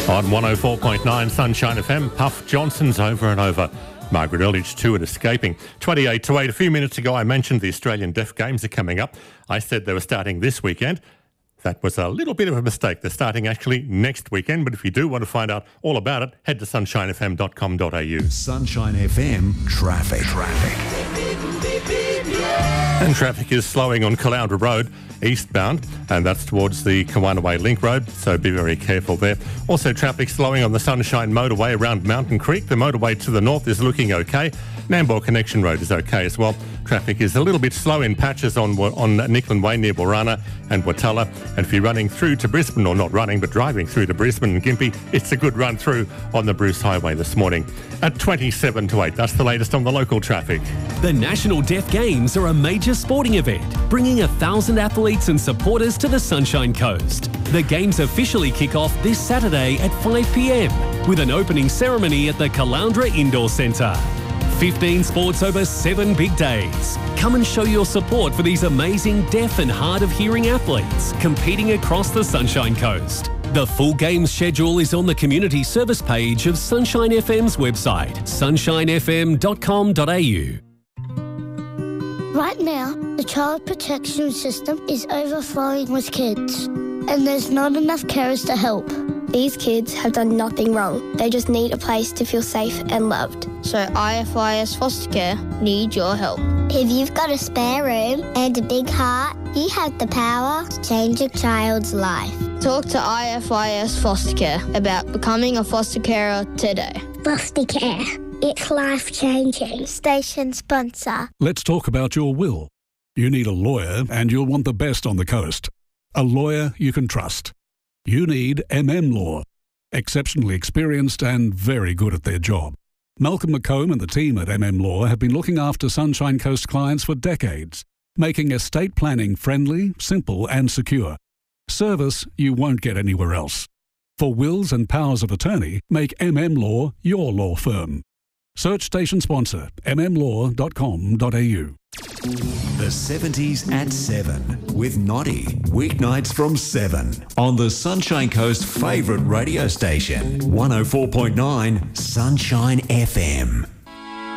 On 104.9 Sunshine FM, Puff Johnson's Over and Over. Margaret Eldridge too at Escaping. 28 to 8. A few minutes ago I mentioned the Australian Deaf Games are coming up. I said they were starting this weekend. That was a little bit of a mistake. They're starting actually next weekend, but if you do want to find out all about it, head to sunshinefm.com.au. Sunshine FM Traffic. And traffic is slowing on Caloundra Road eastbound, and that's towards the Kawanaway Link Road, so be very careful there. Also traffic slowing on the Sunshine Motorway around Mountain Creek. The motorway to the north is looking okay. Nambour Connection Road is okay as well. Traffic is a little bit slow in patches on Nicklin Way near Borana and Watala. And if you're running through to Brisbane, or not running, but driving through to Brisbane and Gympie, it's a good run through on the Bruce Highway this morning at 27 to 8. That's the latest on the local traffic. The National Deaf Games are a major sporting event, bringing 1,000 athletes and supporters to the Sunshine Coast. The Games officially kick off this Saturday at 5 p.m, with an opening ceremony at the Caloundra Indoor Centre. 15 sports over 7 big days. Come and show your support for these amazing deaf and hard of hearing athletes competing across the Sunshine Coast. The full games schedule is on the community service page of Sunshine FM's website, sunshinefm.com.au. Right now, the child protection system is overflowing with kids, and there's not enough carers to help. These kids have done nothing wrong. They just need a place to feel safe and loved. So IFIS Foster Care need your help. If you've got a spare room and a big heart, you have the power to change a child's life. Talk to IFIS Foster Care about becoming a foster carer today. Foster Care. It's life-changing. Station sponsor. Let's talk about your will. You need a lawyer and you'll want the best on the coast. A lawyer you can trust. You need Law. Exceptionally experienced and very good at their job. Malcolm McComb and the team at Law have been looking after Sunshine Coast clients for decades, making estate planning friendly, simple and secure. Service you won't get anywhere else. For wills and powers of attorney, make Law your law firm. Search station sponsor mmlaw.com.au. The 70s at 7 with Noddy. Weeknights from 7 on the Sunshine Coast favourite radio station, 104.9 Sunshine FM.